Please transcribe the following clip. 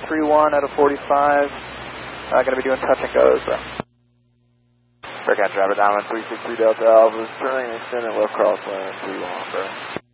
31 out of 45. Going to be doing touch and goes. Bearcat driver down on 363 Delta Alpha, turning extended left crosswind 31, bro.